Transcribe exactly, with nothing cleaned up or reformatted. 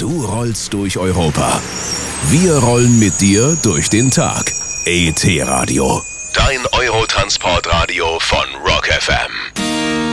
Du rollst durch Europa. Wir rollen mit dir durch den Tag. E T Radio. Dein Eurotransportradio von Rock F M.